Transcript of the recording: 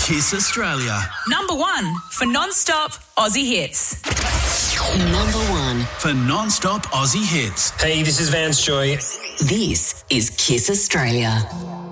Kiss Australia. Number 1 for non-stop Aussie hits. Number 1 for non-stop Aussie hits. Hey, this is Vance Joy. This is Kiss Australia.